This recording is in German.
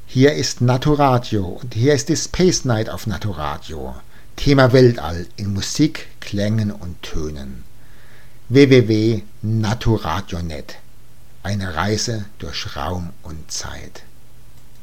Hier ist Naturadio und hier ist die Space Night auf Naturadio. Thema Weltall in Musik, Klängen und Tönen. www.naturadio.net. Eine Reise durch Raum und Zeit.